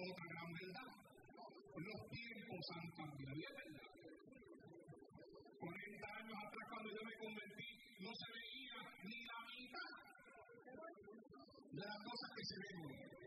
otra gran verdad. Los tiempos han cambiado, ¿es verdad? 40 años atrás, cuando yo me convertí, no se veía ni la mitad de las cosas que se ven hoy.